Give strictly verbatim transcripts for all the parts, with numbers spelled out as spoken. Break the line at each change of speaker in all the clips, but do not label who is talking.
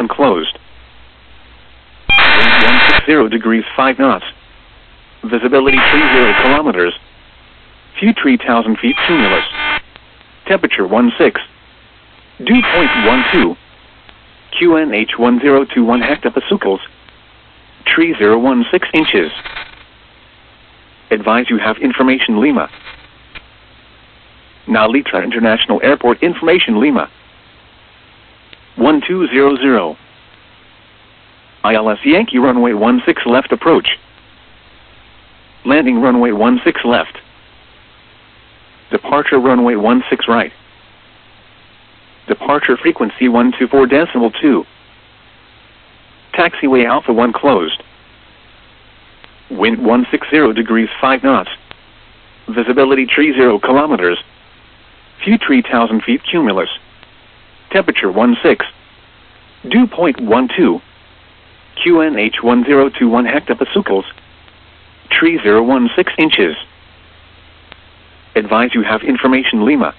closed. Wind one sixty degrees five knots. Visibility three zero kilometers. View three thousand feet cumulus. Temperature one six. Dew point one two. Q N H one zero two one hectopascals. Tree zero one six inches. Advise you have information Lima. Now Litra International Airport information Lima. one two zero zero. I L S Yankee runway one six left approach. Landing runway one six left. Departure runway one six right. Departure frequency one two four decimal two. Taxiway Alpha one closed. Wind one sixty degrees five knots. Visibility three zero kilometers. View three thousand feet cumulus. Temperature one six. Dew point one two. Q N H one zero two one hectopascals. Tree zero one six inches. Advise you have information Lima.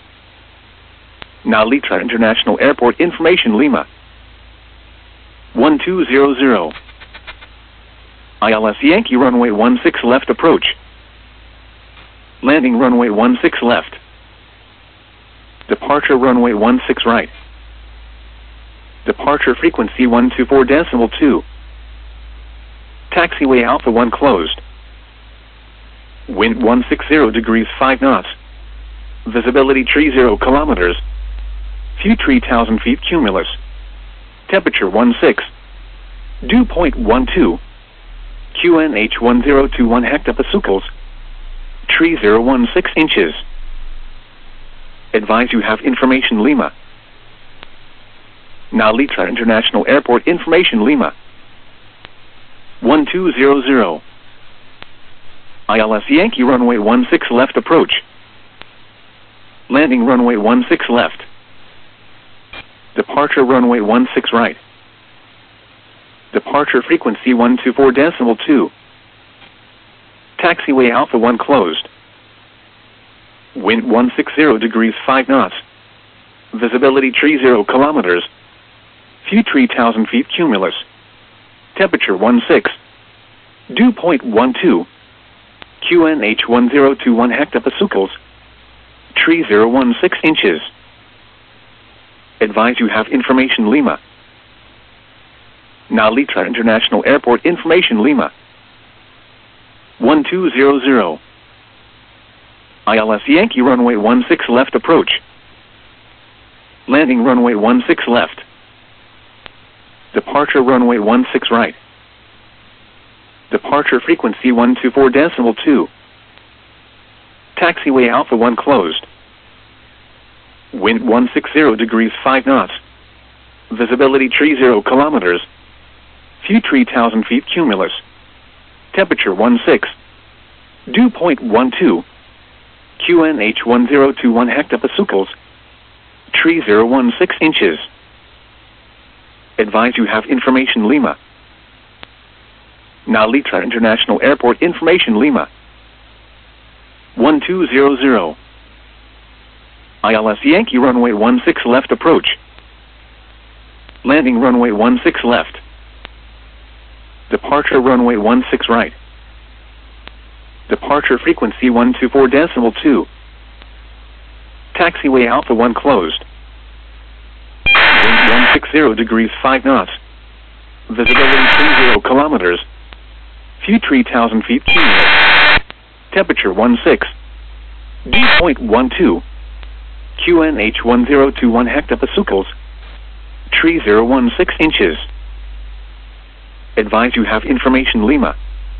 Now Litra International Airport information Lima. one two zero zero. I L S Yankee runway one six left approach. Landing runway one six left. Departure runway one six right. Departure frequency one two four decimal two. Taxiway Alpha one closed. Wind one sixty degrees five knots. Visibility three zero kilometers. View three thousand feet cumulus. Temperature one six. Dew point one two. Q N H one zero two one hectopascals. Tree zero one six inches. Advise you have information Lima. Now Litra International Airport information Lima. one two zero zero. I L S Yankee runway one six left approach. Landing runway one six left. Departure runway one six right. Departure frequency one two four decimal two. Taxiway Alpha one closed. Wind one sixty degrees five knots. Visibility three zero kilometers. View three thousand feet cumulus. Temperature one six. Dew point one two. Q N H one zero two one hectopascals. Tree zero one six inches. Advise you have information Lima. Now Litra International Airport information Lima. one two zero zero. I L S Yankee runway one six left approach. Landing runway one six left. Departure runway one six right. Departure frequency one two four decimal two. Taxiway Alpha one closed. Wind one sixty degrees five knots. Visibility three zero kilometers. View three thousand feet cumulus. Temperature one six. Dew point one two. Q N H one zero two one hectopascals. Tree zero one six inches. Advise you have information Lima. Now Litra International Airport information Lima. one two zero zero. I L S Yankee runway one six left approach. Landing runway one six left. Departure runway one six right. Departure frequency one two four decimal two. Taxiway Alpha one closed. Wind one sixty degrees five knots. Visibility three zero kilometers. View three thousand feet cumulus. Temperature one six. Dew point one two. Q N H one zero two one hectopascals. Tree zero one six inches. Advise you have information Lima.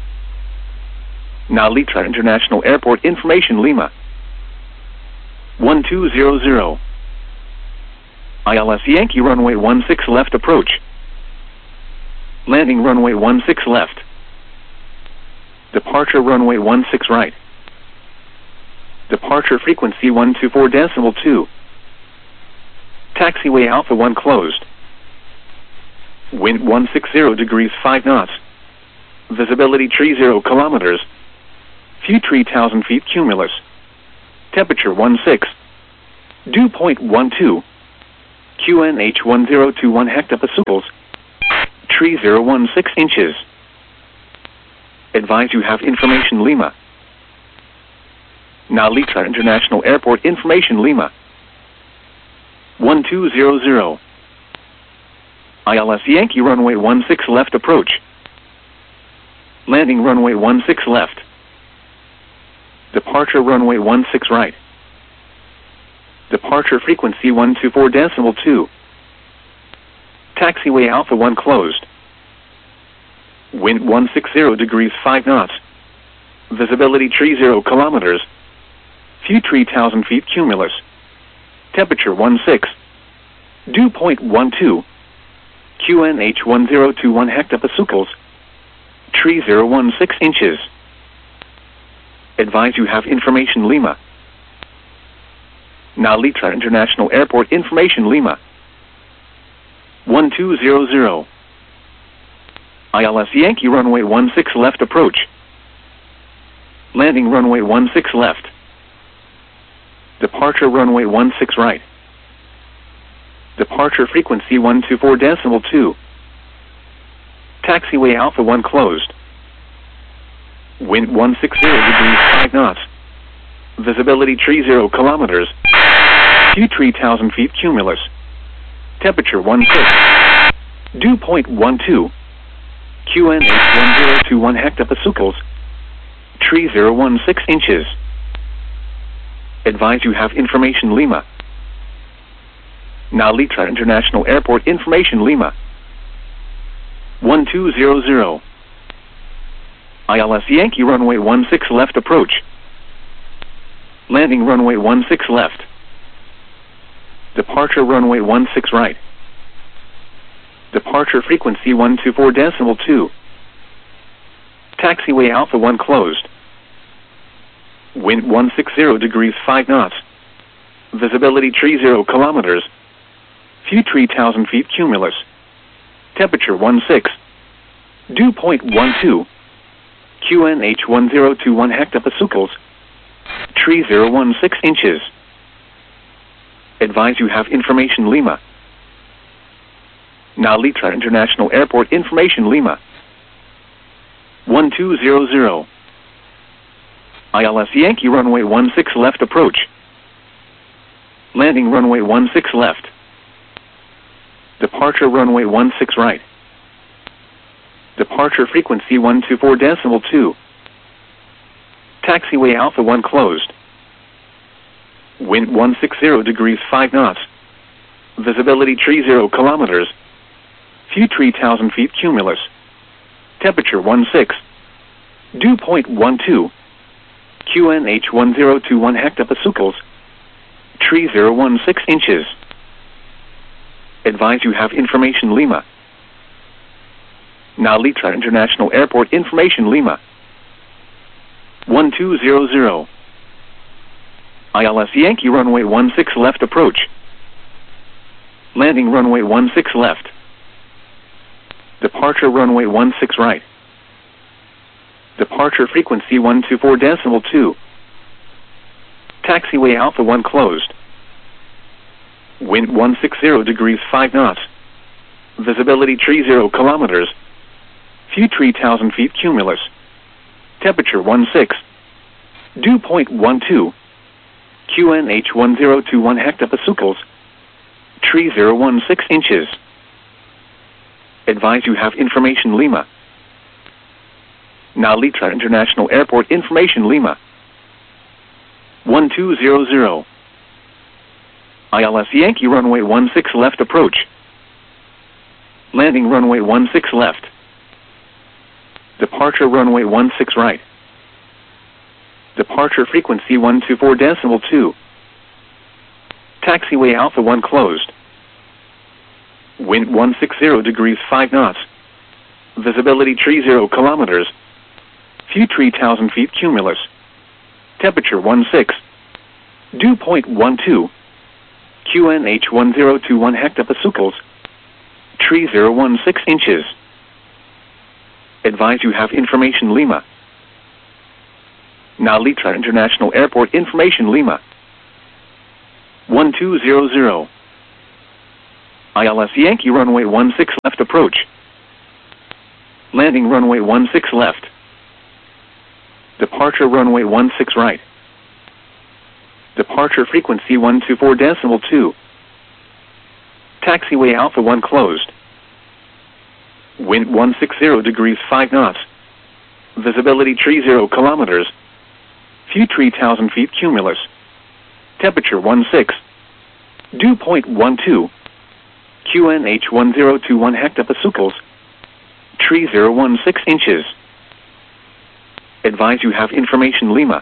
Now Litra International Airport information Lima. one two zero zero. I L S Yankee runway one six left approach. Landing runway one six left. Departure runway one six right. Departure frequency one two four decimal two. Taxiway Alpha one closed. Wind one sixty degrees five knots. Visibility three zero kilometers. View three thousand feet cumulus. Temperature one six. Dew point one two. Q N H one zero two one hectopascals. Tree zero one six inches. Advise you have information Lima. Nalita International Airport information Lima. one two zero zero. I L S Yankee runway one six left approach. Landing runway one six left. Departure runway one six right. Departure frequency one two four decimal two. Taxiway Alpha one closed. Wind one sixty degrees five knots. Visibility tree zero kilometers. Few three thousand feet cumulus. Temperature one six. Dew point one two. Q N H one zero two one hectopascals. Tree zero one six inches. Advise you have information Lima. Nalita International Airport information Lima. one two zero zero. I L S Yankee runway one six left approach. Landing runway one six left. Departure runway one six right. Departure frequency one two four decimal two. Taxiway Alpha one closed. Wind one sixty degrees five knots. Visibility tree zero kilometers. Few three thousand feet cumulus. Temperature one six. Dew point one two. Q N H one zero two one hectopascals. Tree zero one six inches. Advise you have information Lima. Nalita International Airport information Lima. one two zero zero. I L S Yankee runway one six left approach. Landing runway one six left. Departure runway one six right. Departure frequency one two four decimal two. Taxiway Alpha one closed. Wind one sixty degrees five knots. Visibility tree zero kilometers. Few three thousand feet cumulus. Temperature one six. Dew point one two. Q N H one zero two one hectopascals. Tree zero one six inches. Advise you have information Lima. Nalita International Airport information Lima. one two zero zero. I L S Yankee runway one six left approach. Landing runway one six left. Departure runway one six right. Departure frequency one two four decimal two. Taxiway Alpha one closed. Wind one sixty degrees five knots. Visibility tree zero kilometers. Few three thousand feet cumulus. Temperature one six. Dew point one two. Q N H one zero two one hectopascals. Tree zero one six inches. Advise you have information Lima. Nalita International Airport information Lima. one two zero zero. I L S Yankee runway one six left approach. Landing runway one six left. Departure runway one six right. Departure frequency one two four decimal two. Taxiway Alpha one closed. Wind one sixty degrees five knots. Visibility tree zero kilometers. Few three thousand feet cumulus. Temperature one six. Dew point one two. Q N H one zero two one hectopascals. Tree zero one six inches. Advise you have information Lima. Nalita International Airport information Lima. one two zero zero. I L S Yankee runway one six left approach. Landing runway one six left. Departure runway one six right. Departure frequency one two four decimal two. Taxiway Alpha one closed. Wind one sixty degrees five knots. Visibility tree zero kilometers. Few three thousand feet cumulus. Temperature one six. Dew point one two. Q N H one zero two one hectopascals. Tree zero one six inches. Advise you have information Lima. Nalita International Airport information Lima. one two zero zero. I L S Yankee runway one six left approach. Landing runway one six left. Departure runway one six right. Departure frequency one two four decimal two. Taxiway Alpha one closed. Wind one sixty degrees five knots. Visibility three zero kilometers. View three thousand feet cumulus. Temperature one six. Dew point one two. Q N H one zero two one hectopascals. three zero one six inches. Advise you have information Lima.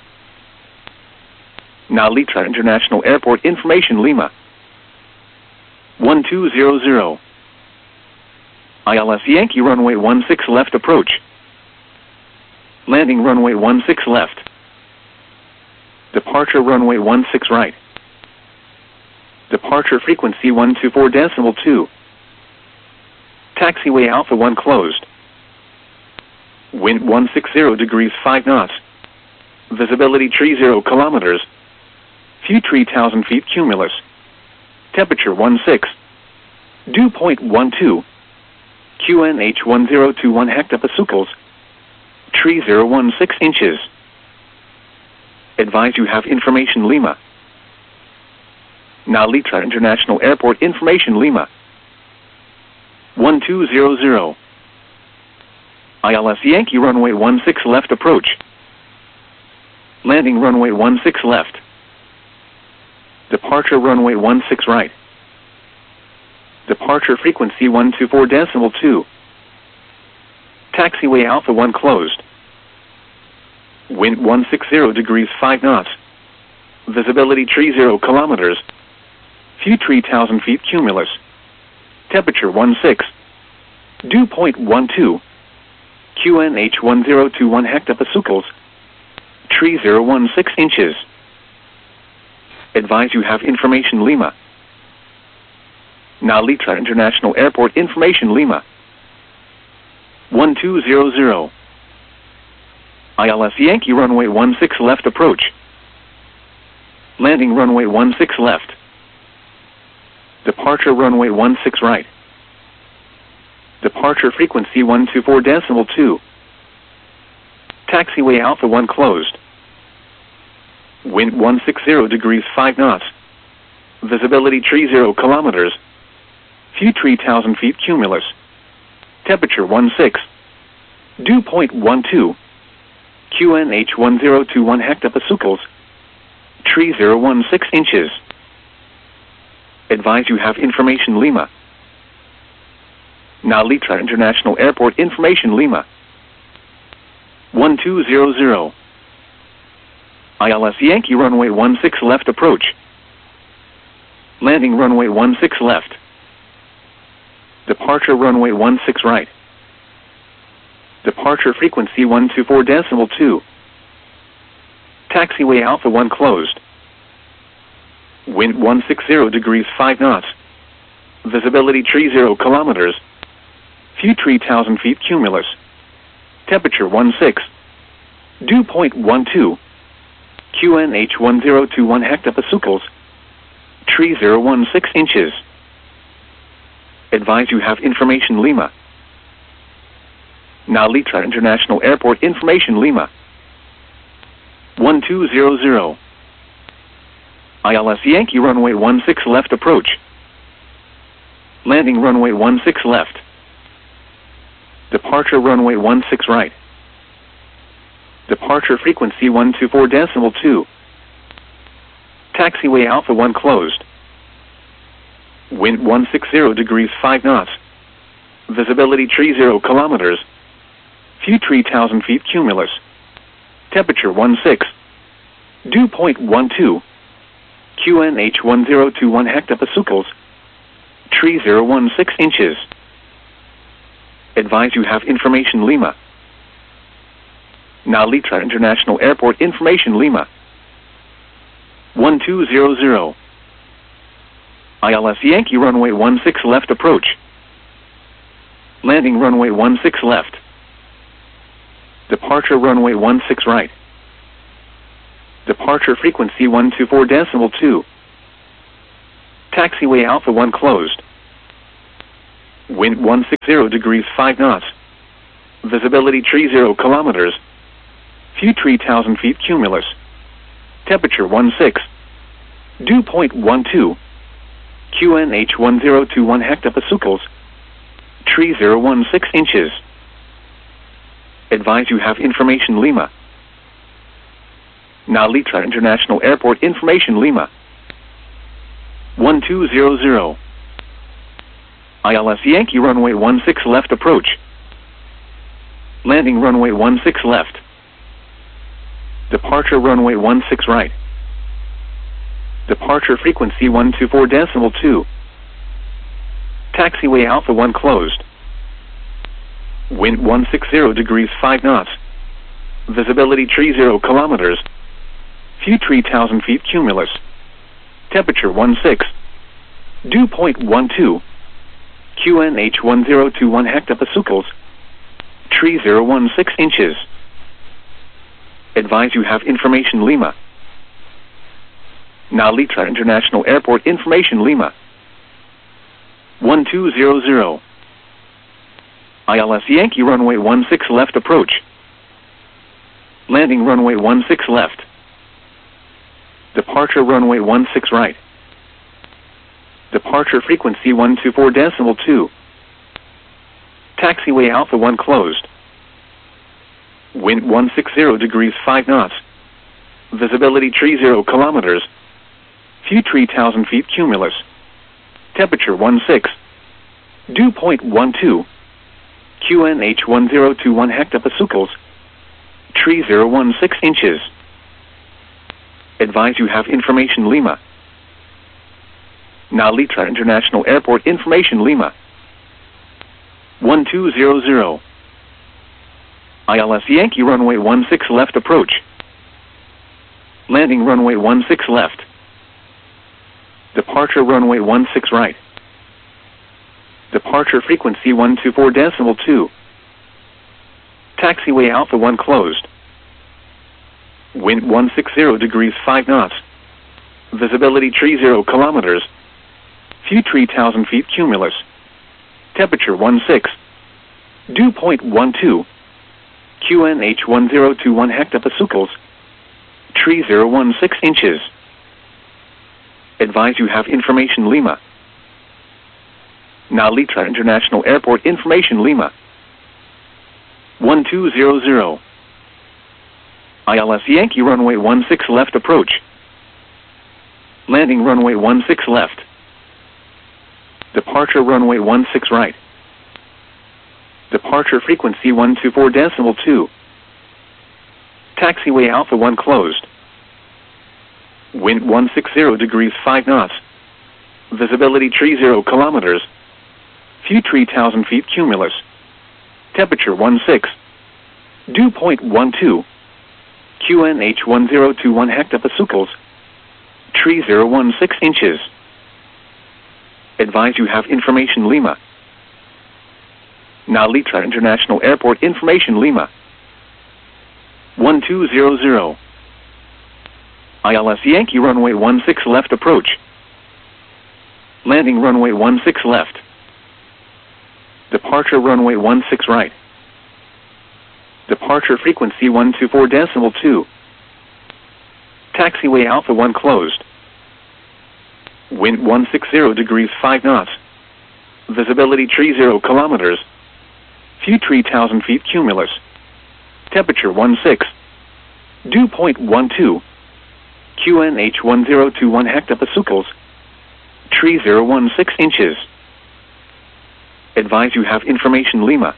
Nalitra International Airport information Lima. one two zero zero. I L S Yankee runway one six left approach. Landing runway one six left. Departure runway one six right. Departure frequency one two four decimal two. Taxiway Alpha one closed. Wind one sixty degrees five knots. Visibility three zero kilometers. View three thousand feet cumulus. Temperature one six. Dew point one two. Q N H one zero two one hectopascals. three zero one six inches. Advise you have information Lima. Nalitra International Airport information Lima. one two zero zero. I L S Yankee runway one six left approach. Landing runway one six left. Departure runway one six right. Departure frequency one two four decimal two. Taxiway Alpha one closed. Wind one sixty degrees five knots. Visibility three zero kilometers. View three thousand feet cumulus. Temperature one six. Dew point one two. Q N H one zero two one hectopascals. three zero one six inches. Advise you have information Lima. Nalitra International Airport information Lima. one two zero zero. I L S Yankee runway one six left approach. Landing runway one six left. Departure runway one six right. Departure frequency one two four decimal two. Taxiway Alpha one closed. Wind one sixty degrees five knots. Visibility three zero kilometers. View three thousand feet cumulus. Temperature one six. Dew point one two. Q N H one zero two one hectopascals. three zero one six inches. Advise you have information Lima. Nalitra International Airport information Lima. one two zero zero. I L S Yankee runway one six left approach. Landing runway one six left. Departure runway one six right. Departure frequency one two four decimal two. Taxiway Alpha one closed. Wind one sixty degrees five knots. Visibility three zero kilometers. View three thousand feet cumulus. Temperature one six. Dew point one two. Q N H one zero two one hectopascals. three zero one six inches. Advise you have information Lima. Nalitra International Airport information Lima. one two zero zero. I L S Yankee runway one six left approach. Landing runway one six left. Departure runway one six right. Departure frequency one two four decimal two. Taxiway Alpha one closed. Wind one sixty degrees five knots. Visibility three zero kilometers. View three thousand feet cumulus. Temperature one six. Dew point one two. Q N H one zero two one hectopascals. three zero one six inches. Advise you have information Lima. Nalitra International Airport information Lima. one two zero zero. I L S Yankee runway one six left approach. Landing runway one six left. Departure runway one six right. Departure frequency one two four decimal two. Taxiway Alpha one closed. Wind one sixty degrees five knots. Wind one sixty degrees five knots. Visibility three zero kilometers. View three thousand feet cumulus. Temperature one six. Dew point one two. Q N H one zero two one hectopascals. three zero one six inches. Advise you have information Lima. Nalitra International Airport information Lima. one two zero zero. I L S Yankee runway one six left approach. Landing runway one six left. Departure runway one six right. Departure frequency one two four decimal two. Taxiway Alpha one closed. Wind one sixty degrees five knots. Visibility three zero kilometers. View three thousand feet cumulus. Temperature one six. Dew point one two. Q N H one zero two one hectopascals. three zero one six inches. Advise you have information Lima. Nalitra International Airport information Lima. one two zero zero. I L S Yankee runway one six left approach. Landing runway one six left. Departure runway one six right. Departure frequency one two four decimal two. Taxiway Alpha one closed. Wind one sixty degrees five knots. Visibility three zero kilometers. View three thousand feet cumulus. Temperature one six. Dew point one two. Q N H one zero two one hectopascals. three zero one six inches. Advise you have information Lima. Nalitra International Airport information Lima. one two zero zero. I L S Yankee runway one six left approach. Landing runway one six left. Departure runway one six right. Departure frequency one two four decimal two. Taxiway Alpha one closed. Wind one sixty degrees five knots. Visibility tree zero kilometers. Few tree thousand feet cumulus. Temperature one six. Dew point one two. Q N H one zero two one hectopascals. Tree zero one six inches. Advise you have information Lima. Nalitra International Airport information Lima. one two zero zero. I L S Yankee runway one six left approach. Landing runway one six left. Departure runway one six right. Departure frequency one two four decimal two. Taxiway Alpha one closed. Wind one sixty degrees five knots. Visibility tree zero kilometers. Few tree thousand feet cumulus. Temperature one six. Dew point one two. Q N H one zero two one hectopascals. Tree zero one six inches. Advise you have information Lima. Nalitra International Airport information Lima. one two zero zero. I L S Yankee runway one six left approach. Landing runway one six left. Departure runway one six right. Departure frequency one two four decimal two. Taxiway Alpha one closed. Wind one sixty degrees five knots. Visibility tree zero kilometers. Few tree thousand feet cumulus. Temperature one six. Dew point one two. Q N H one zero two one hectopascals. Tree zero one six inches. Advise you have information Lima. Nalitra International Airport information Lima. one two zero zero. I L S Yankee runway one six left approach. Landing runway one six left. Departure runway one six right. Departure frequency one two four decimal two. Taxiway Alpha one closed. Wind one sixty degrees five knots. Visibility tree zero kilometers. Few tree thousand feet cumulus. Temperature one six. Dew point one two. Q N H one zero two one hectopascals. Tree zero one six inches. Advise you have information Lima. Nalitra International Airport information Lima. one two zero zero. I L S Yankee runway one six left approach. Landing runway one six left. Departure runway one six right. Departure frequency one two four decimal two. Taxiway Alpha one closed. Wind one sixty degrees five knots. Visibility tree zero kilometers. Few tree thousand feet cumulus. Temperature one six. Dew point one two. Q N H one zero two one hectopascals. Tree zero one six inches. Advise you have information Lima. Nalitra International Airport information Lima. one two zero zero. I L S Yankee runway one six left approach. Landing runway one six left. Departure runway one six right. Departure frequency one two four decimal two. Taxiway Alpha one closed. Wind one sixty degrees five knots. Visibility tree zero kilometers. Few tree thousand feet cumulus. Temperature one six. Dew point one two. Q N H one zero two one hectopascals. Tree zero one six inches. Advise you have information Lima.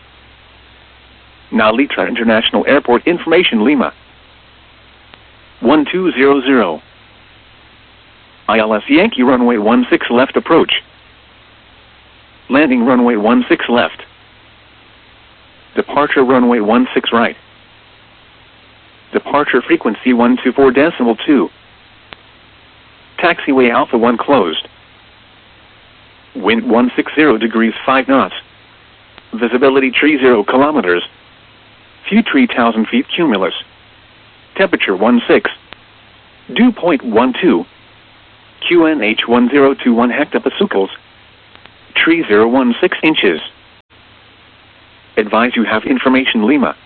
Nalitra International Airport information Lima. one two zero zero. I L S Yankee runway one six left approach. Landing runway one six left. Departure runway one six right. Departure frequency one two four decimal two. Taxiway Alpha one closed. Wind one sixty degrees five knots. Visibility tree zero kilometers. Few tree thousand feet cumulus. Temperature one six. Dew point one two. Q N H one zero two one hectopascals. Tree zero one six inches. Advise you have information Lima.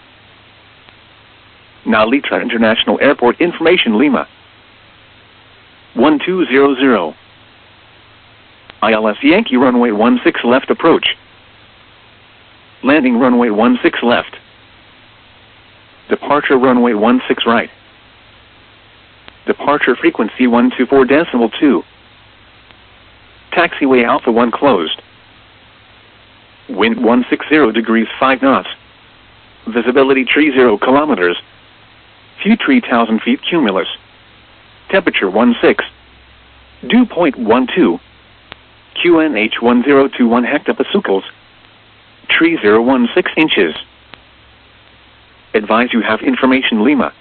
Now Litra International Airport information Lima. one two zero zero. I L S Yankee runway one six left approach. Landing runway one six left. Departure runway one six right. Departure frequency one two four decimal two. Taxiway Alpha one closed. Wind one sixty degrees five knots. Visibility tree zero kilometers. Few three thousand feet cumulus. Temperature one six. Dew point one two. Q N H one zero two one hectopascals. Tree zero one six inches. Advise you have information Lima.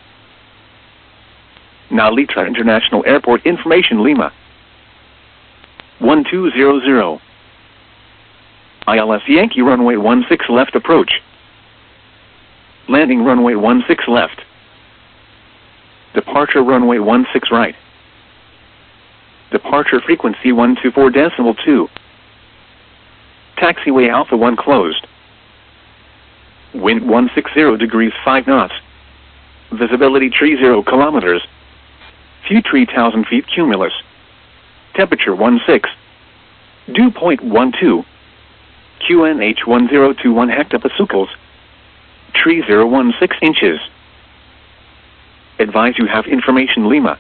Now Litra International Airport information Lima. one two zero zero. I L S Yankee runway one six left approach. Landing runway one six left. Departure runway one six right. Departure frequency one two four decimal two. Taxiway Alpha one closed. Wind one sixty degrees five knots. Visibility tree zero kilometers. Few three thousand feet cumulus. Temperature one six. Dew point one two. Q N H one zero two one hectopascals. Tree zero one six inches. Advise you have information Lima.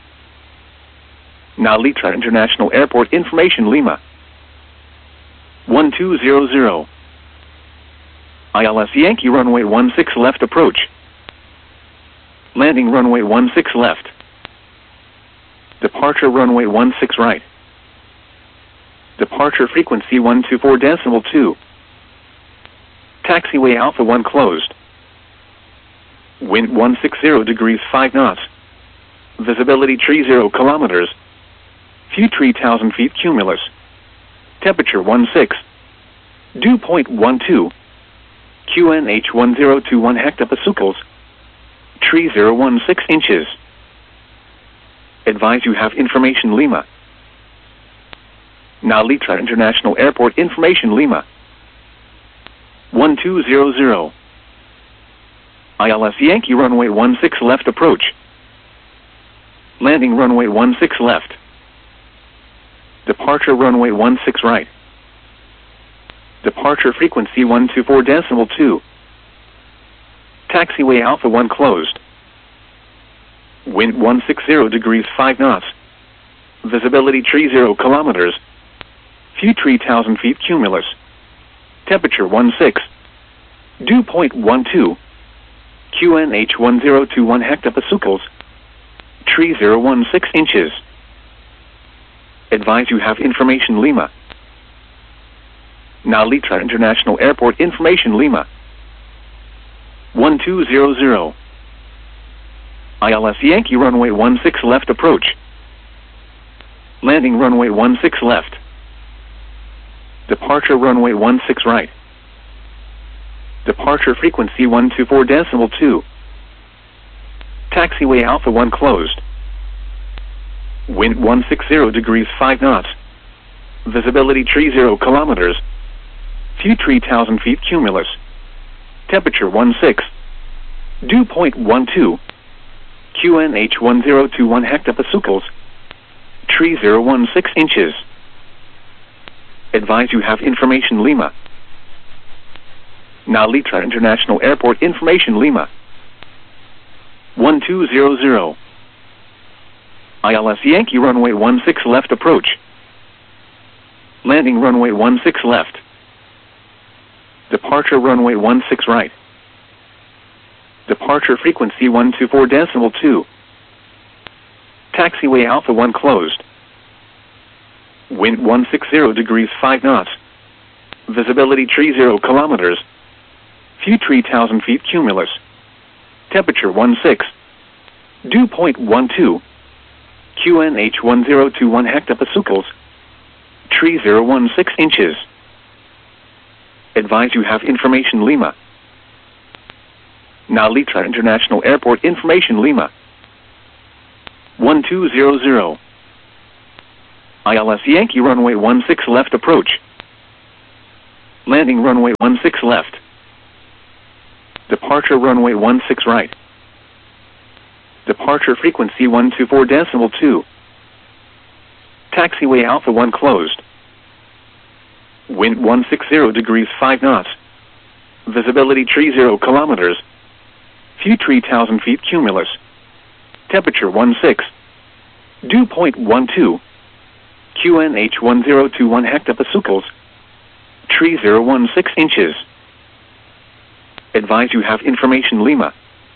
Now Litra International Airport information Lima. one two zero zero. I L S Yankee runway one six left approach. Landing runway one six left. Departure runway one six right. Departure frequency one two four decimal two. Taxiway Alpha one closed. Wind one sixty degrees five knots. Visibility tree zero kilometers. Few three thousand feet cumulus. Temperature one six. Dew point one two. Q N H one zero two one hectopascals. Tree zero one six inches. Advise you have information Lima. Now Litra International Airport information Lima. one two zero zero. I L S Yankee runway one six left approach. Landing runway one six left. Departure runway one six right. Departure frequency one two four decimal two. Taxiway Alpha one closed. Wind one sixty degrees five knots. Visibility tree zero kilometers. Few three thousand feet cumulus. Temperature one six. Dew point one two. Q N H one zero two one hectopascals. Tree zero one six inches. Advise you have information Lima. Now Litra International Airport information Lima. one two zero zero. I L S Yankee runway one six left approach. Landing runway one six left. Departure runway one six right. Departure frequency one two four decimal two. Taxiway Alpha one closed. Wind one sixty degrees five knots. Visibility tree zero kilometers. Few three thousand feet cumulus. Temperature one six. Dew point one two. Q N H one zero two one hectopascals. Tree zero one six inches. Advise you have information Lima. Now Litra International Airport information Lima. one two zero zero. I L S Yankee runway one six left approach. Landing runway one six left. Departure runway one six right. Departure frequency one two four decimal two. Taxiway Alpha one closed. Wind one sixty degrees five knots. Visibility tree zero kilometers. Few three thousand feet cumulus. Temperature one six. Dew point one two. Q N H one zero two one hectopascals. Tree zero one six inches. Advise you have information Lima. Now Litra International Airport information Lima. one two zero zero. I L S Yankee runway one six left approach. Landing runway one six left. Departure runway one six right. Departure frequency one two four decimal two. Taxiway Alpha one closed. Wind one sixty degrees five knots. Visibility three zero kilometers. View three thousand feet cumulus. Temperature one six. Dew point one two. Q N H one zero two one hectopascals. three zero one six inches. Advise you have information Lima.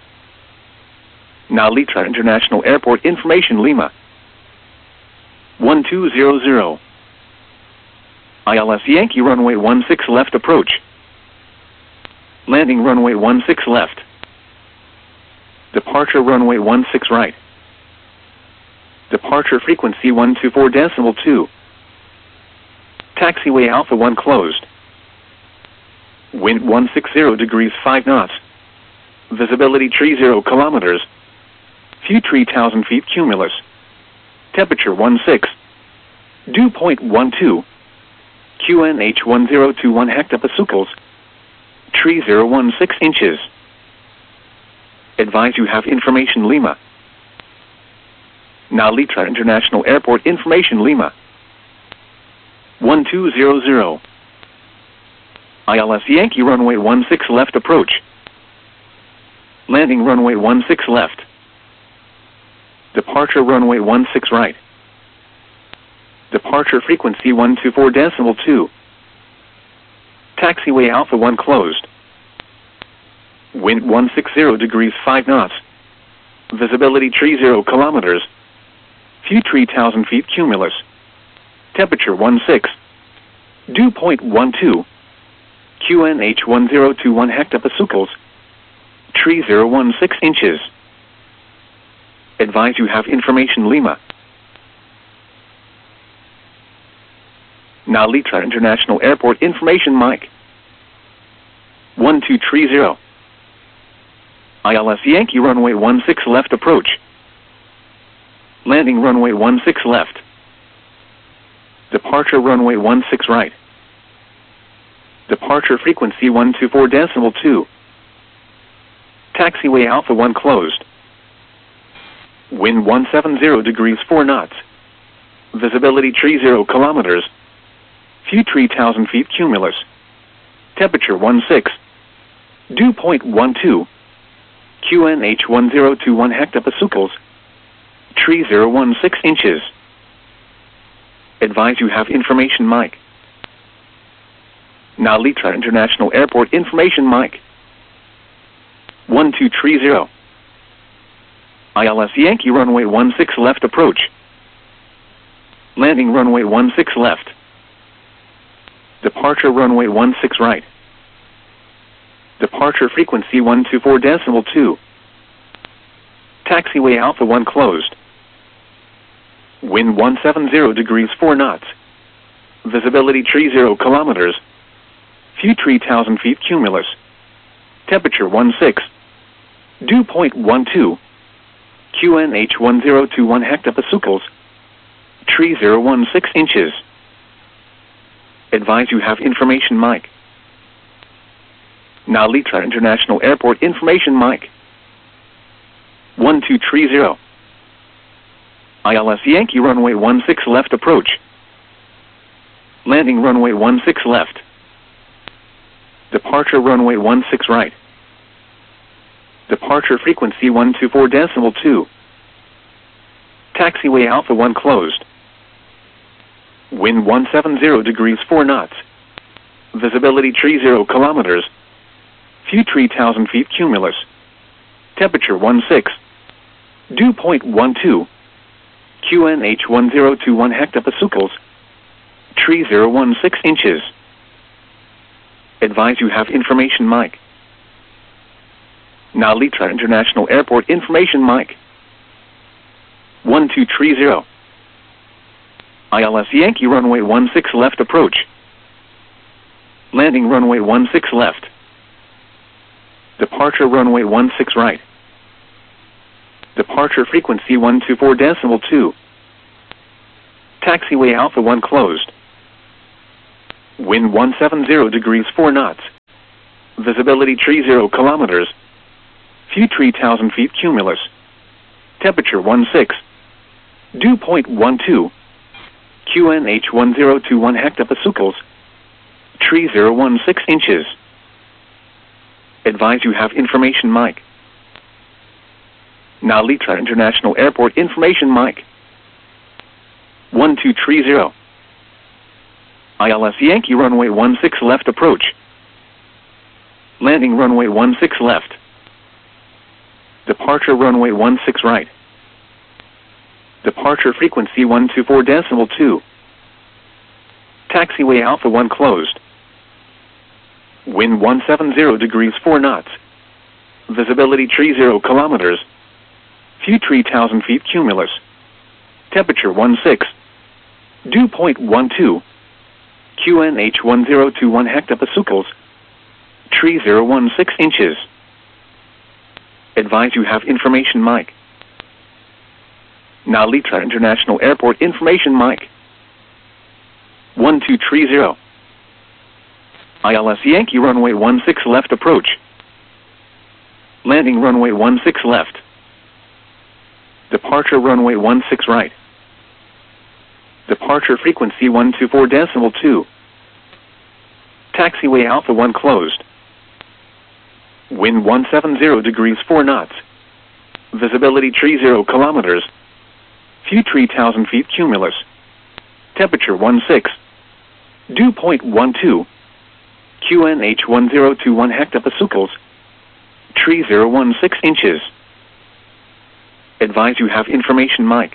Nalitra International Airport information Lima. one two zero zero. I L S Yankee runway one six left approach. Landing runway one six left. Departure runway one six right. Departure frequency one two four decimal two. Taxiway Alpha one closed. Wind one sixty degrees five knots. Visibility three zero kilometers. View three thousand feet cumulus. Temperature one six. Dew point one two. Q N H one zero two one hectopascals. three zero one six inches. Advise you have information Lima. Nalitra International Airport information Lima. one two zero zero. I L S Yankee runway one six left approach. Landing runway one six left. Departure runway one six right. Departure frequency one two four decimal two. Taxiway Alpha one closed. Wind one sixty degrees five knots. Visibility three zero kilometers. View three thousand feet cumulus. Temperature one six. Dew point one two. Q N H one zero two one hectopascals. three zero one six inches. Advise you have information Lima. Nalitra International Airport information Mike. one two three zero. I L S Yankee runway one six left approach. Landing runway one six left. Departure runway one six right. Departure frequency one two four decimal two. Taxiway Alpha one closed. Wind one seventy degrees four knots. Visibility three zero kilometers. View three thousand feet cumulus. Temperature one six. Dew point one two. Q N H one zero two one hectopascals. three zero one six inches. Advise you have information Mike. Nalitra International Airport information Mike. one two three zero. I L S Yankee runway one six left approach. Landing runway one six left. Departure runway one six right. Departure frequency one two four decimal two. Taxiway Alpha one closed. Wind one seventy degrees four knots. Visibility three zero kilometers. View three thousand feet cumulus. Temperature one six. Dew point one two. Q N H one zero two one hectopascals. three zero one six inches. Advise you have information Mike. Nalitra International Airport information Mike. one two three zero. I L S Yankee runway one six left approach. Landing runway one six left. Departure runway one six right. Departure frequency one two four decimal two. Taxiway Alpha one closed. Wind one seventy degrees four knots. Visibility three zero kilometers. View three thousand feet cumulus. Temperature one six. Dew point one two. Q N H one zero two one hectopascals. three zero one six inches. Advise you have information Mike. Nalitra International Airport information Mike. one two three zero. I L S Yankee runway one six left approach. Landing runway one six left. Departure runway one six right. Departure frequency one two four decimal two. Taxiway Alpha one closed. Wind one seven zero degrees four knots. Visibility three zero kilometers. View three thousand feet cumulus. Temperature one six. Dew point one two. Q N H one zero two one hectopascals. Tree zero one six inches. Advise you have information mic. Now Litra International Airport information mic. one two three zero. I L S Yankee runway one six left approach. Landing runway one six left. Departure runway one six right. Departure frequency one two four decimal two. Taxiway Alpha one closed. Wind one seven zero degrees four knots. Visibility three zero kilometers. View three thousand feet cumulus. Temperature one six. Dew point one two. Q N H one zero two one hectopascals. Tree zero one six inches. Advise you have information mic. Now Litra International Airport information mic. one two three zero. I L S Yankee runway one six left approach. Landing runway one six left. Departure runway one six right. Departure frequency one two four decimal two. Taxiway Alpha one closed. Wind one seven zero degrees four knots. Visibility three zero kilometers. View three thousand feet cumulus. Temperature one six. Dew point one two. Q N H one zero two one hectopascals. Tree zero one six inches. Advise you have information mic.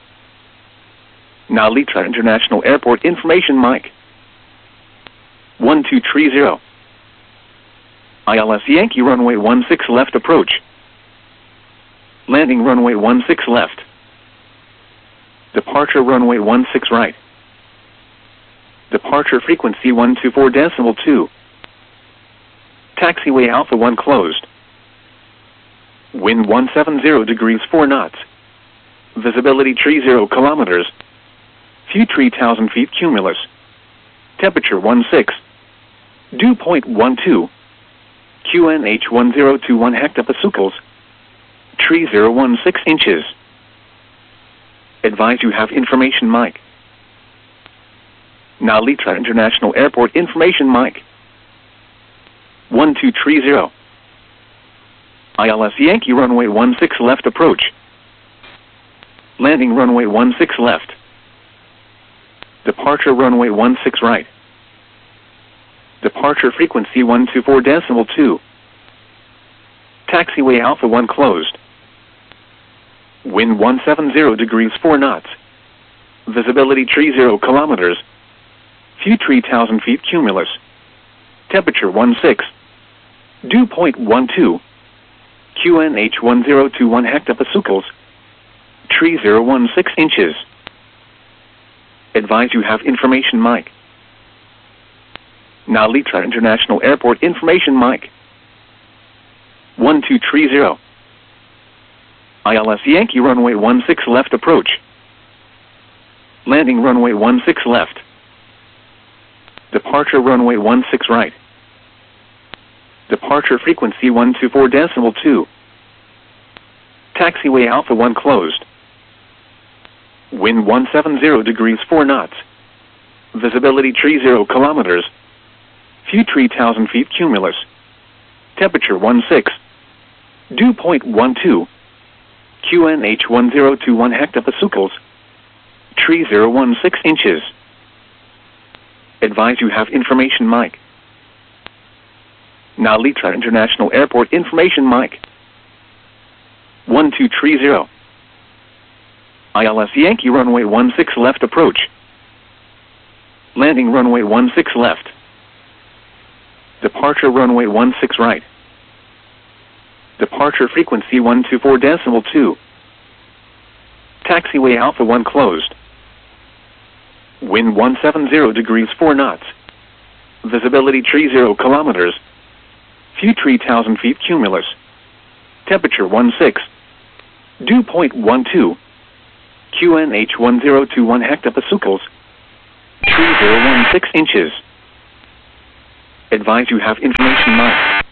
Now Litra International Airport information mic. one two three zero. I L S Yankee runway one six left approach. Landing runway one six left. Departure runway one six right. Departure frequency one two four decimal two. Taxiway Alpha one closed. Wind one seven zero degrees four knots. Visibility three zero kilometers. View three thousand feet cumulus. Temperature one six. Dew point one two. Q N H one zero two one hectopascals. Tree zero one six inches. Advise you have information mic. Now Litra International Airport information mic. one two three zero. I L S Yankee runway one six left approach. Landing runway one six left. Departure runway one six right. Departure frequency one two four decimal two. Taxiway Alpha one closed. Wind one seven zero degrees four knots. Visibility three zero kilometers. View three thousand feet cumulus. Temperature one six. Dew point one two. Q N H one zero two one hectopascals. Tree zero one six inches. Advise you have information mic. Now Litra International Airport information mic. one two three zero. I L S Yankee runway one six left approach. Landing runway one six left. Departure runway one six right. Departure frequency one two four decimal two. Taxiway Alpha one closed. Wind one seven zero degrees four knots. Visibility three zero kilometers. View three thousand feet cumulus. Temperature one six. Dew point one two. Q N H one zero two one hectopascals. Tree zero one six inches. Advise you have information mic. Now Litra International Airport information mic. one two three zero. I L S Yankee runway one six left approach. Landing runway one six left. Departure runway one six right. Departure frequency one two four decimal two. Taxiway Alpha one closed. Wind one seven zero degrees four knots. Visibility three zero kilometers. View three thousand feet cumulus. Temperature one six. Dew point one two. Q N H one zero two one hectopascals. Tree zero one six inches. Advise you have information Mike.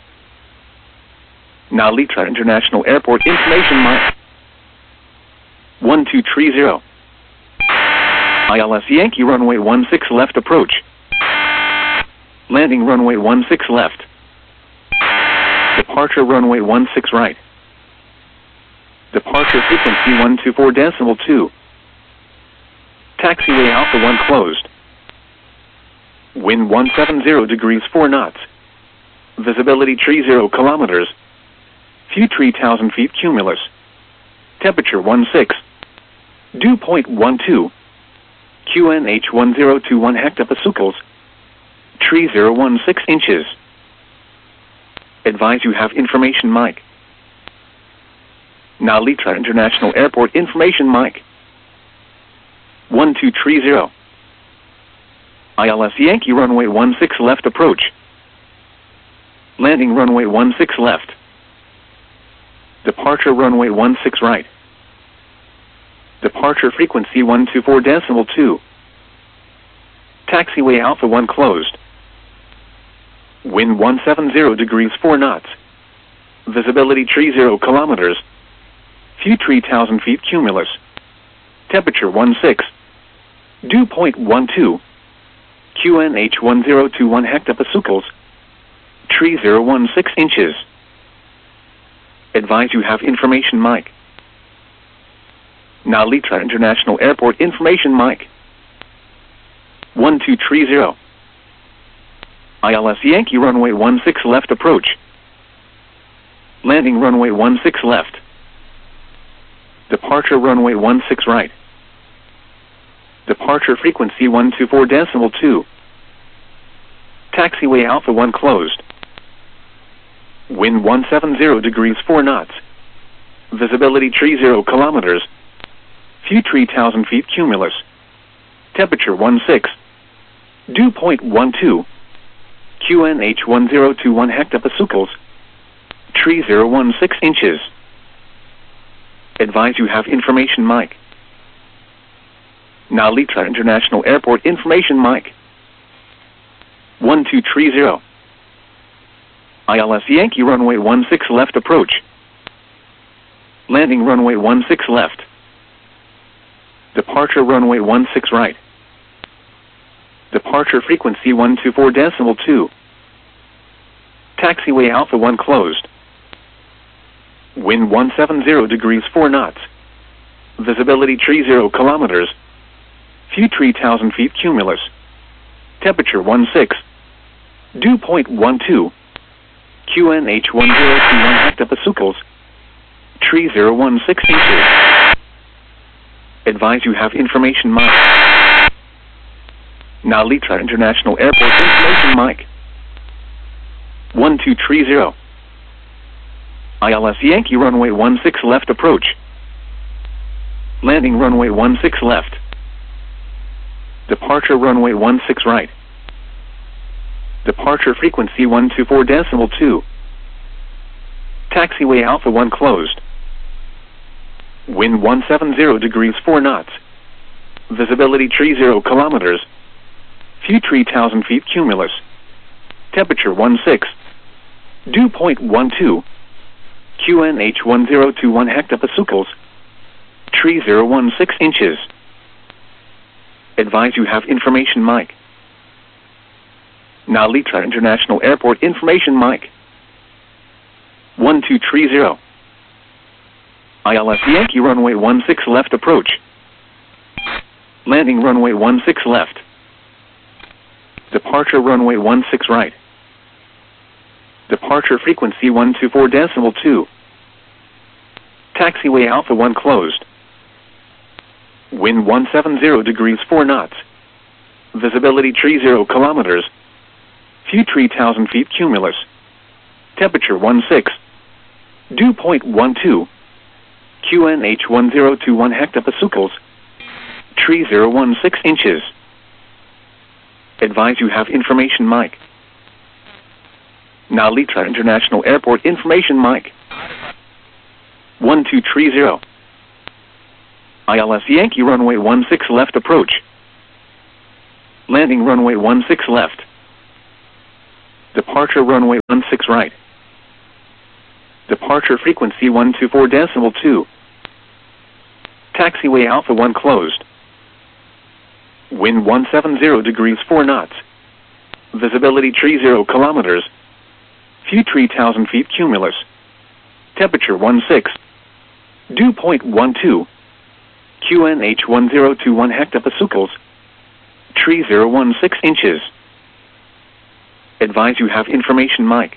Narita International Airport information Mike. one two three zero. I L S Yankee runway one six left approach. Landing runway one six left. Departure runway one six right. Departure frequency one two four decimal two. Taxiway Alpha one closed. Wind one seven zero degrees four knots. Visibility three zero kilometers. Few three thousand feet cumulus. Temperature one six. Dew point one two. Q N H one zero two one hectopascals. Tree zero one six inches. Advise you have information Mike. Narita International Airport information Mike. one two three zero. I L S Yankee runway one six left approach. Landing runway one six left. Departure runway one six right. Departure frequency one two four decimal two. Taxiway Alpha one closed. Wind one seven zero degrees four knots. Visibility three zero kilometers. Few three thousand feet cumulus. Temperature one six. Dew point one two. Q N H one zero two one hectopascals. Tree zero one six inches. Advise you have information Mike. Narita International Airport information Mike. one two three zero. I L S Yankee runway one six left approach. Landing runway one six left. Departure runway one six right. Departure frequency one two four decimal two. Taxiway Alpha one closed. Wind one seven zero degrees four knots. Visibility three zero kilometers. Few three thousand feet cumulus. Temperature one six. Dew point one two. Q N H one zero two one hectopascals. Tree zero one six inches. Advise you have information Mike. Narita International Airport information Mike. one two three zero. I L S Yankee runway one six left approach. Landing runway one six left. Departure runway one six right. Departure frequency one two four decimal two. Taxiway Alpha one closed. Wind one seven zero degrees four knots. Visibility three zero kilometers. Few three thousand feet cumulus. Temperature one six. Dew point one two. Q N H one zero two one hectopascals. Tree zero one six inches. Advise you have information Mike. Narita International Airport information Mike. one two three zero. I L S Yankee runway one six left approach. Landing runway one six left. Departure runway one six right. Departure frequency one two four decimal two. Taxiway Alpha one closed. Wind one seven zero degrees four knots. Visibility three zero kilometers. Few three thousand feet cumulus. Temperature one six. Dew point one two. Q N H one zero two one hectopascals. Tree zero one six inches. Advise you have information Mike. Narita International Airport information Mike. one two three zero. I L S Yankee runway one six left approach. Landing runway one six left. Departure runway one six right. Departure frequency one two four decimal two. Taxiway Alpha one closed. Wind one seven zero degrees four knots. Visibility three zero kilometers. Few three thousand feet cumulus. Temperature one six. Dew point one two. Q N H one zero two one hectopascals. Tree zero one six inches. Advise you have information Mike. Narita International Airport information Mike. one two three zero. I L S Yankee runway one six left approach. Landing runway one six left. Departure runway one six right. Departure frequency one two four decimal two. Taxiway Alpha one closed. Wind one seven zero degrees four knots. Visibility three zero kilometers. Few three thousand feet cumulus. Temperature one six. Dew point one two. Q N H one zero two one hectopascals. three zero one six inches. Advise you have information mic.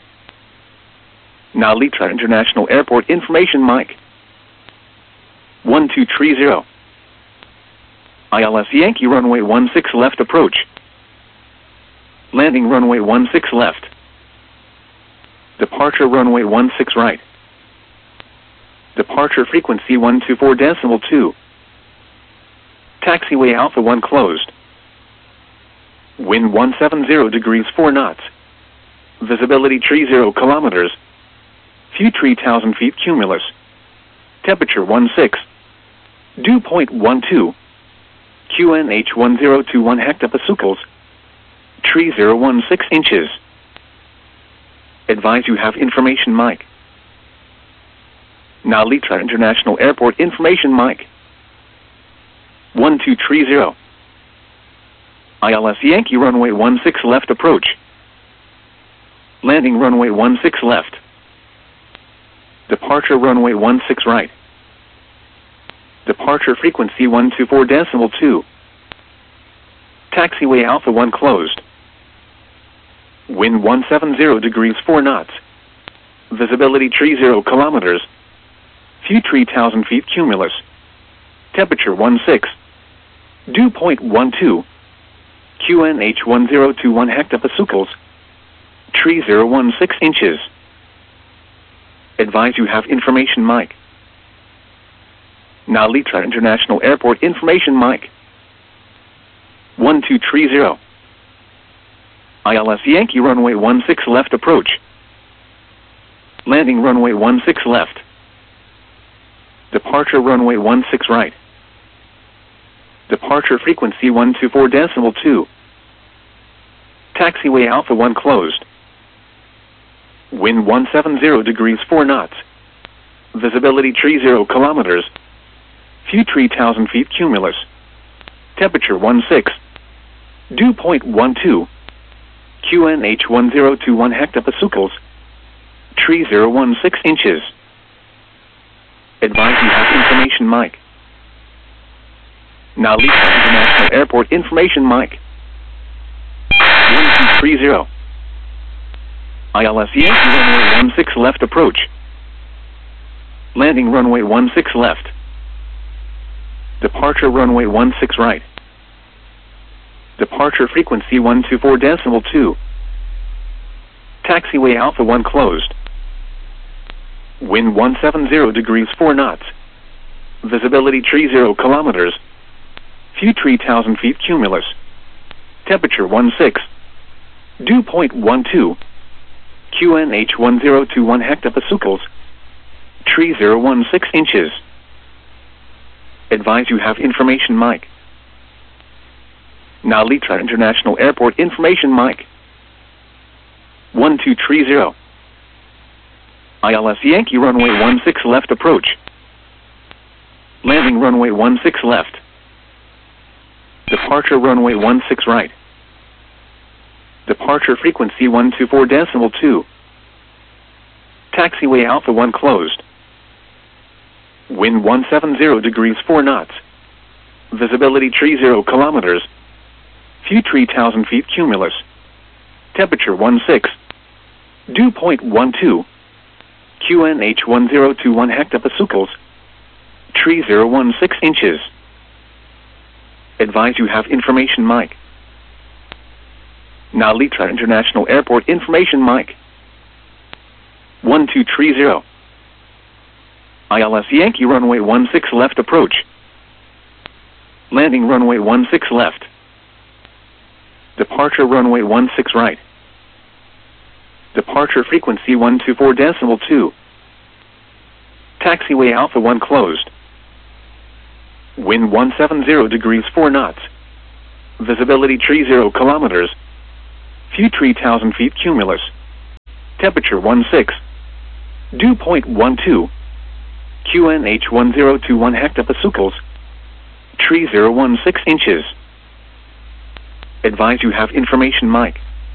Now Litra International Airport information mic. one two three zero. I L S Yankee runway one six left approach. Landing runway one six left. Departure runway one six right. Departure frequency one two four decimal two. Taxiway Alpha one closed. Wind one seven zero degrees four knots. Visibility three zero kilometers. Few three thousand feet cumulus. Temperature one six. Dew point one two. Q N H one zero two one hectopascals. three zero one six inches. Advise you have information mic. Now Litra International Airport information mic. one two three zero. I L S Yankee runway one six left approach. Landing runway one six left. Departure runway one six right. Departure frequency one two four decimal two. Taxiway Alpha one closed. Wind one seven zero degrees four knots. Visibility three zero kilometers. Few three thousand feet cumulus. Temperature one six. Dew point one two. Q N H one zero two one hectopascals. three zero one six inches. Advise you have information mic. Now Litra International Airport information mic. one two three zero. I L S Yankee runway one six left approach. Landing runway one six left. Departure runway one six right. Departure frequency one two four decimal two. Taxiway Alpha one closed. Wind one seven zero degrees four knots. Visibility three zero kilometers. Few three thousand feet cumulus. Temperature one six. Dew point one two. Q N H one zero two one hectopascals. three zero one six inches. Advise you have information mic. Now Litra International Airport information mic. one two three zero. I L S Yankee runway one six left approach. Landing runway one six left. Departure runway one six right. Departure frequency one two four decimal two. Taxiway Alpha one closed. Wind one seven zero degrees four knots. Visibility three zero kilometers. Few three thousand feet cumulus. Temperature one six. Dew point one two. Q N H one zero two one hectopascals. three zero one six inches. Advise you have information mic. Now Litra International Airport information mic. one two three zero. I L S Yankee runway one six left approach. Landing runway one six left. Departure runway one six right. Departure frequency one two four decimal two. Taxiway Alpha one closed. Wind one seven zero degrees four knots. Visibility three zero kilometers. Few three thousand feet cumulus. Temperature one six. Dew point one two. Q N H one zero two one hectopascals. three zero one six inches. Advise you have information mic. Now Litra International Airport information mic. one two three zero. I L S Yankee runway one six left approach. Landing runway one six left. Departure runway one six right. Departure frequency one two four decimal two. Taxiway Alpha one closed. Wind one seven zero degrees four knots. Visibility three zero kilometers. View three thousand feet cumulus. Temperature sixteen. Dew point one two. Q N H one zero two one hectopascals. Tree zero one six inches. Advise you have information mic.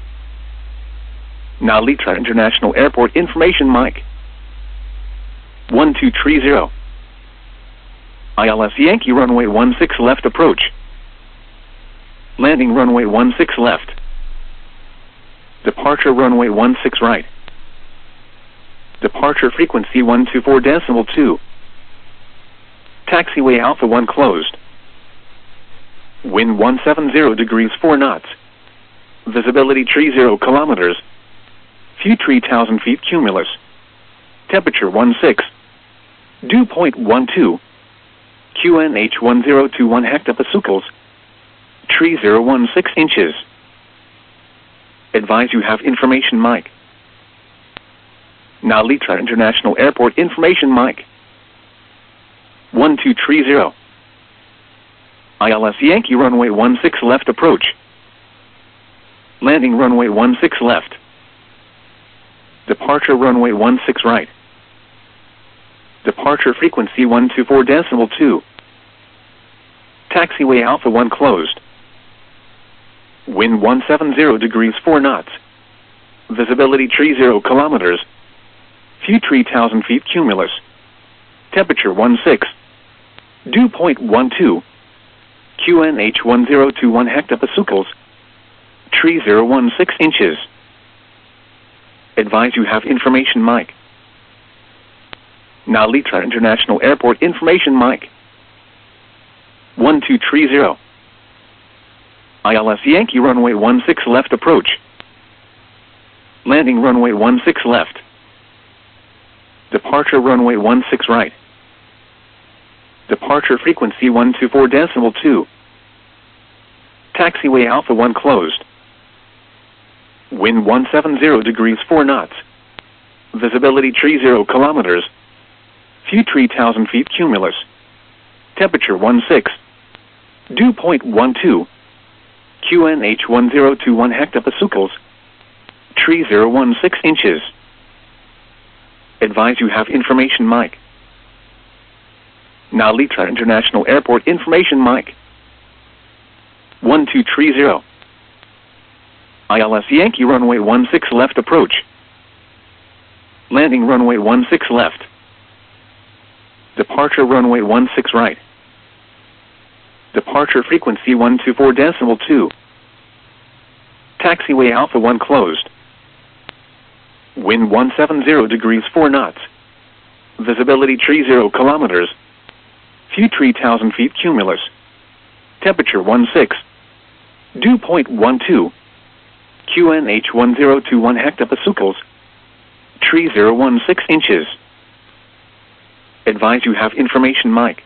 Now Litra International Airport information mic. one two three zero. I L S Yankee runway one six left approach. Landing runway one six left. Departure runway one six right. Departure frequency one two four decimal two. Taxiway Alpha one closed. Wind one seven zero degrees four knots. Visibility three zero kilometers. View three thousand feet cumulus. Temperature sixteen. Dew point one two. Q N H one zero two one hectopascals. Tree zero one six inches. Advise you have information mic. Now Litra International Airport information mic. one two three zero. I L S Yankee runway one six left approach. Landing runway one six left. Departure runway one six right. Departure frequency one two four decimal two. Taxiway Alpha one closed. Wind one seven zero degrees four knots. Visibility three zero kilometers. View three thousand feet cumulus. Temperature sixteen. Dew point one two. Q N H one zero two one hectopascals. Tree zero one six inches. Advise you have information mic. Now Litra International Airport information mic. one two three zero. I L S Yankee runway one six left approach. Landing runway one six left. Departure runway one six right. Departure frequency one two four decimal two. Taxiway Alpha one closed. Wind one seven zero degrees four knots. Visibility three zero kilometers. View three thousand feet cumulus. Temperature sixteen. Dew point one two. Q N H one zero two one hectopascals. Tree zero one six inches. Advise you have information mic. Now Litra International Airport information mic. one two three zero. I L S Yankee runway one six left approach. Landing runway one six left. Departure runway one six right. Departure frequency one two four decimal two. Taxiway Alpha one closed. Wind one seven zero degrees four knots. Visibility three zero kilometers. View three thousand feet cumulus. Temperature sixteen. Dew point one two. Q N H one zero two one hectopascals. Tree zero one six inches. Advise you have information mic.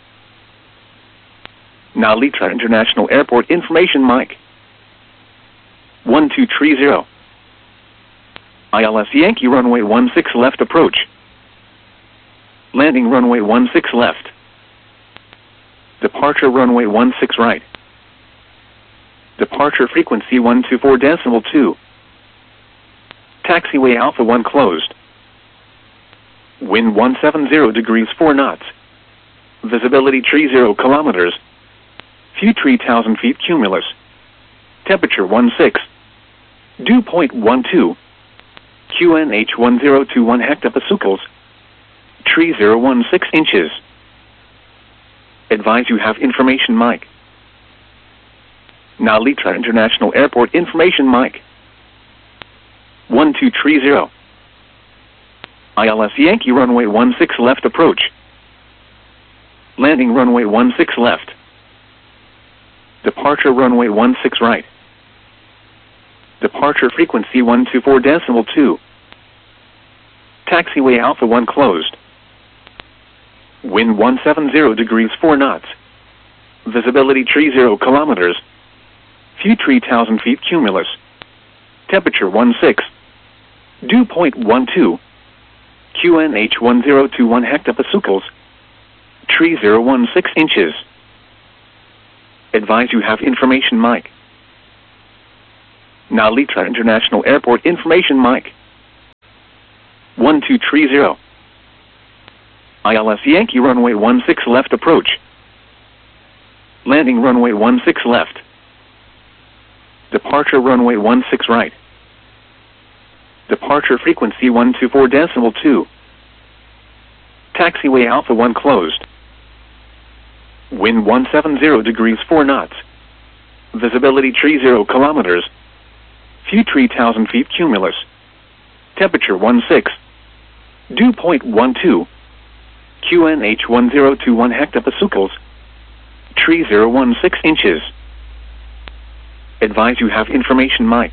Now Litra International Airport information mic. one two three zero. I L S Yankee runway one six left approach. Landing runway one six left. Departure runway one six right. Departure frequency one two four decimal two. Taxiway Alpha one closed. Wind one seven zero degrees four knots. Visibility three zero kilometers. View three thousand feet cumulus. Temperature sixteen. Dew point one two. Q N H one zero two one hectopascals. Tree zero one six inches. Advise you have information mic. Now Litra International Airport information mic. one two three zero. I L S Yankee runway one six left approach. Landing runway one six left. Departure runway one six right. Departure frequency one two four decimal two. Taxiway Alpha one closed. Wind one seven zero degrees four knots. Visibility three zero kilometers. View three thousand feet cumulus. Temperature sixteen. Dew point one two. Q N H one zero two one hectopascals. Tree zero one six inches. Advise you have information mic. Now Litra International Airport information mic. one two three zero. I L S Yankee runway one six left approach. Landing runway one six left. Departure runway one six right. Departure frequency one two four decimal two. Taxiway Alpha one closed. Wind one seven zero degrees four knots. Visibility three zero kilometers. Few three thousand feet cumulus. Temperature one six. Dew point one two. Q N H one zero two one hectopascals. three zero one six inches. Advise you have information mic.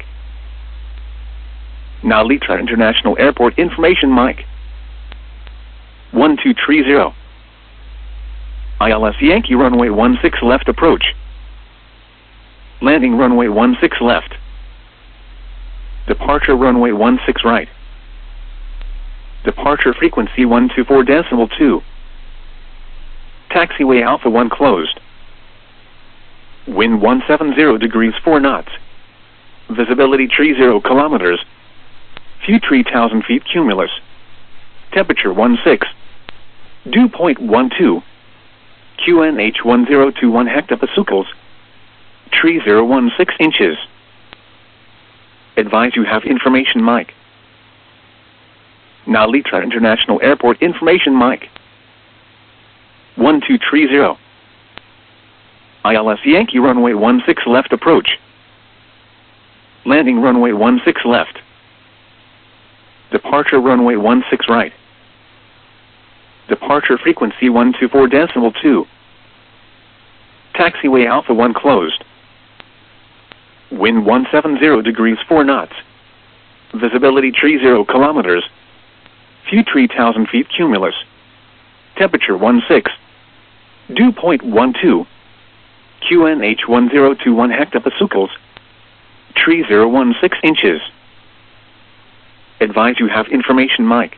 Now Litra International Airport information mic. one two three zero. I L S Yankee runway one six left approach. Landing runway one six left. Departure runway one six right. Departure frequency one two four decimal two. Taxiway Alpha one closed. Wind one seven zero degrees four knots. Visibility three zero kilometers. Few three thousand feet cumulus. Temperature one six. Dew point one two. Q N H one zero two one hectopascals. three zero one six inches. Advise you have information mic. Now Litra International Airport information mic. one two three zero. I L S Yankee runway one six left approach. Landing runway one six left. Departure runway one six right. Departure frequency one two four decimal two. Taxiway Alpha one closed. Wind one seven zero degrees four knots. Visibility three zero kilometers. Few three thousand feet cumulus. Temperature one six. Dew point one two. Q N H one zero two one hectopascals. three zero one six inches. Advise you have information mic.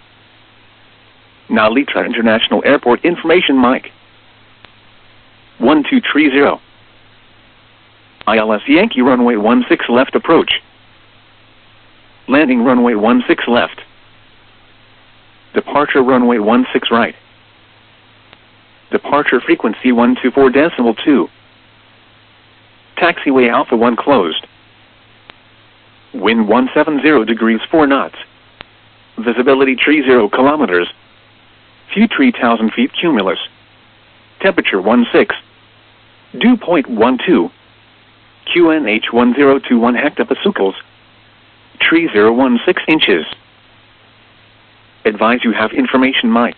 Now Litra International Airport information mic. one two three zero. I L S Yankee runway one six left approach. Landing runway one six left. Departure runway one six right. Departure frequency one two four decimal two. Taxiway Alpha one closed. Wind one seven zero degrees four knots. Visibility three zero kilometers. Few three thousand feet cumulus. Temperature one six. Dew point one two. Q N H one zero two one hectopascals. three zero one six inches. Advise you have information mic.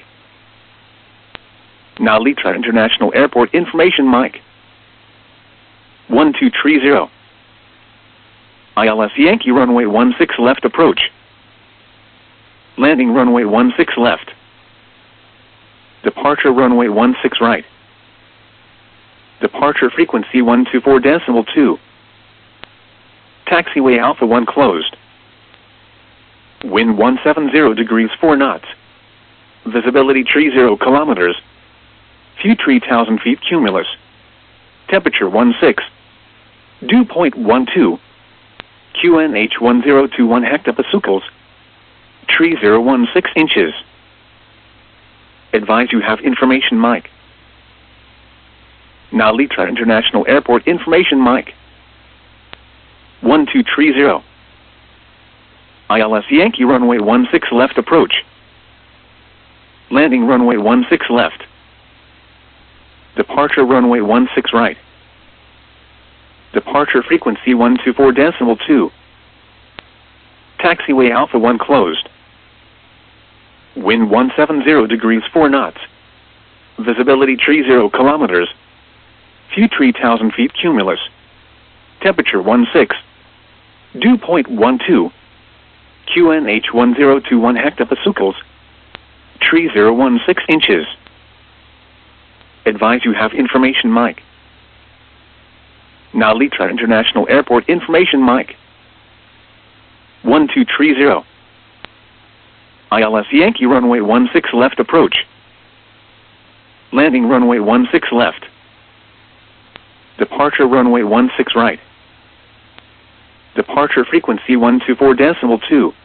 Now Litra International Airport information mic. one two three zero. I L S Yankee runway one six left approach. Landing runway one six left. Departure runway one six right. Departure frequency one two four decimal two. Taxiway Alpha one closed. Wind one seven zero degrees four knots. Visibility three zero kilometers. Few three thousand feet cumulus. Temperature one six. Dew point one two. Q N H one zero two one hectopascals. three zero one six inches. Advise you have information mic. Now Litra International Airport information mic. one two three zero. I L S Yankee runway one six left approach. Landing runway one six left. Departure runway one six right. Departure frequency one two four decimal two. Taxiway Alpha one closed. Wind one seven zero degrees four knots. Visibility three zero kilometers. Few three thousand feet cumulus. Temperature one six. Dew point one two. Q N H one zero two one hectopascals. three zero one six inches. Advise you have information mic. Now Litra International Airport information mic. one two three zero. I L S Yankee runway one six left approach. Landing runway one six left. Departure runway one six right. Departure frequency one two four decimal two.